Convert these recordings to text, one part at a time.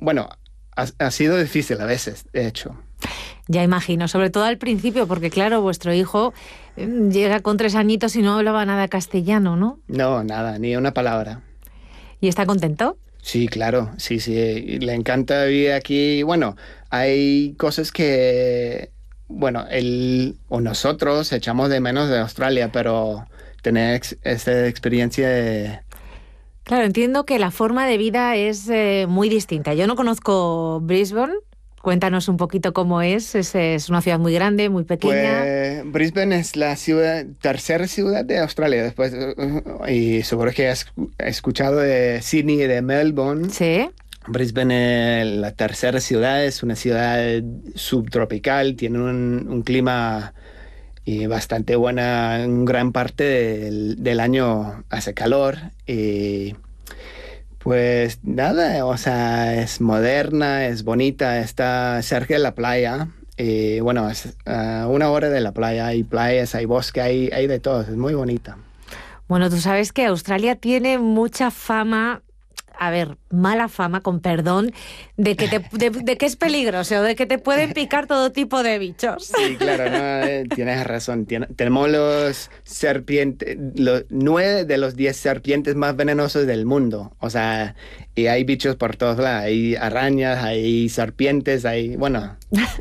bueno, ha sido difícil a veces, de hecho. Ya imagino, sobre todo al principio, porque claro, vuestro hijo llega con 3 añitos y no hablaba nada castellano, ¿no? No, nada, ni una palabra. ¿Y está contento? Sí, claro, sí, le encanta vivir aquí. Bueno, hay cosas que, bueno, él o nosotros echamos de menos de Australia, pero tener esta experiencia de... Claro, entiendo que la forma de vida es muy distinta. Yo no conozco Brisbane. Cuéntanos un poquito cómo es. Es una ciudad muy grande, muy pequeña. Pues Brisbane es la tercera ciudad de Australia. Después, y seguro que has escuchado de Sydney y de Melbourne. Sí. Brisbane, la tercera ciudad, es una ciudad subtropical, tiene un clima bastante buena, en gran parte del año hace calor. Y pues nada, o sea, es moderna, es bonita, está cerca de la playa. Bueno, es a 1 hora de la playa, hay playas, hay bosque, hay de todo, es muy bonita. Bueno, tú sabes que Australia tiene mucha fama, a ver, mala fama, con perdón, de que es peligroso, de que te pueden picar todo tipo de bichos. Sí, claro, no, tienes razón. Tenemos los serpientes, 9 de los 10 serpientes más venenosos del mundo. O sea, y hay bichos por todos lados. Hay arañas, hay serpientes, hay, bueno,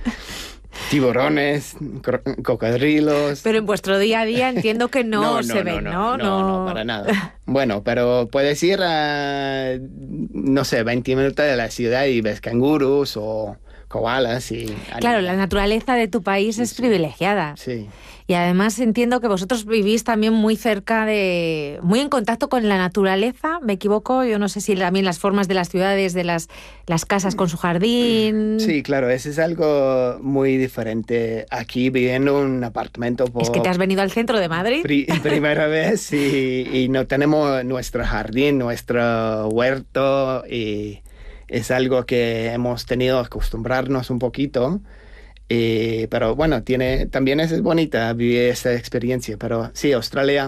tiburones, cocodrilos. Pero en vuestro día a día entiendo que no se ven, ¿no? No, para nada. Bueno, pero puedes ir a, no sé, 20 minutos de la ciudad y ves cangurus o koalas y... Claro, la naturaleza de tu país es privilegiada. Sí. Y además entiendo que vosotros vivís también muy cerca muy en contacto con la naturaleza, ¿me equivoco? Yo no sé si también las formas de las ciudades, de las casas con su jardín... Sí, claro, eso es algo muy diferente. Aquí viviendo en un apartamento Es que te has venido al centro de Madrid. Primera vez y no tenemos nuestro jardín, nuestro huerto, y es algo que hemos tenido que acostumbrarnos un poquito. Pero bueno, también es bonita vivir esta experiencia. Pero sí, Australia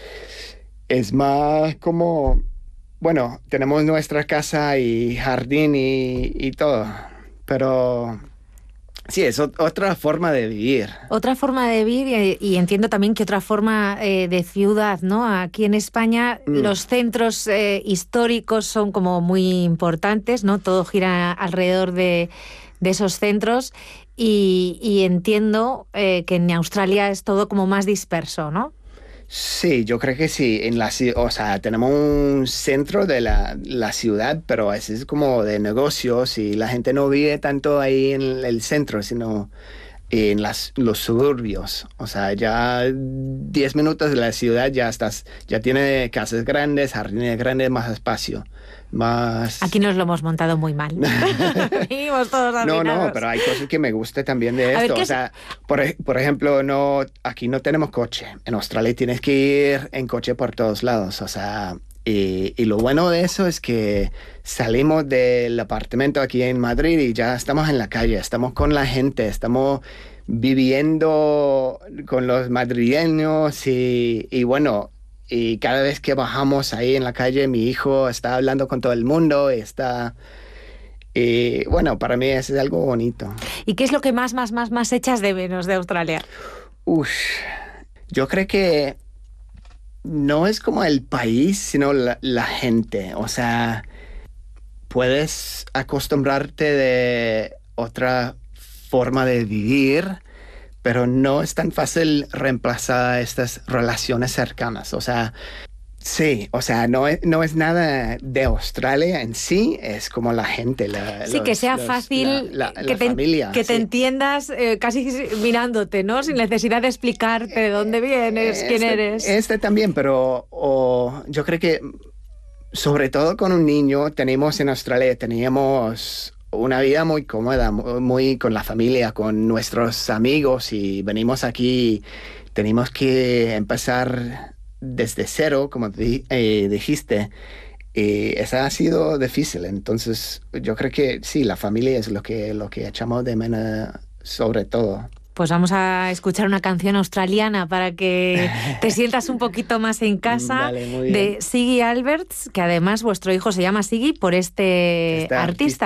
es más como, bueno, tenemos nuestra casa y jardín y todo. Pero sí, es otra forma de vivir. Otra forma de vivir y entiendo también que otra forma de ciudad, ¿no? Aquí en España los centros históricos son como muy importantes, ¿no? Todo gira alrededor de esos centros y entiendo que en Australia es todo como más disperso, ¿no? Sí, yo creo que sí. O sea, tenemos un centro de la ciudad, pero ese es como de negocios y la gente no vive tanto ahí en el centro, sino en los suburbios. O sea, ya 10 minutos de la ciudad ya tiene casas grandes, jardines grandes, más espacio. Aquí nos lo hemos montado muy mal. Vivimos todos hacinados. No, pero hay cosas que me gustan también de esto. O sea, por ejemplo, aquí no tenemos coche. En Australia tienes que ir en coche por todos lados. O sea, y lo bueno de eso es que salimos del apartamento aquí en Madrid y ya estamos en la calle, estamos con la gente, estamos viviendo con los madrileños y bueno... Y cada vez que bajamos ahí en la calle, mi hijo está hablando con todo el mundo y bueno, para mí eso es algo bonito. ¿Y qué es lo que más echas de menos de Australia? Yo creo que no es como el país, sino la gente. O sea, puedes acostumbrarte de otra forma de vivir, pero no es tan fácil reemplazar estas relaciones cercanas. O sea, sí, o sea, no es nada de Australia en sí, es como la gente. Que sea fácil, familia. Que te entiendas casi mirándote, ¿no? Sin necesidad de explicarte de dónde vienes, quién eres. También, pero yo creo que sobre todo con un niño teníamos una vida muy cómoda, muy con la familia, con nuestros amigos y venimos aquí, tenemos que empezar desde cero, como dijiste, y esa ha sido difícil. Entonces yo creo que sí, la familia es lo que echamos de menos sobre todo. Pues vamos a escuchar una canción australiana para que te sientas un poquito más en casa. Vale, muy bien. De Ziggy Alberts, que además vuestro hijo se llama Ziggy por este artista.